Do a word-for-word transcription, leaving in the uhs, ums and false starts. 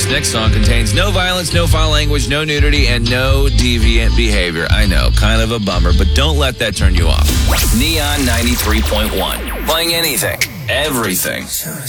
This next song contains no violence, no foul language, no nudity, and no deviant behavior. I know, kind of a bummer, but don't let that turn you off. Neon ninety-three point one. Playing anything, everything.